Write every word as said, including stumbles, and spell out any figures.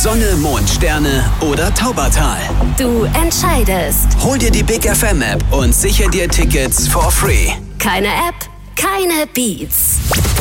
Sonne, Mond, Sterne oder Taubertal. Du entscheidest. Hol dir die Big F M App und sicher dir Tickets for free. Keine App, keine Beats.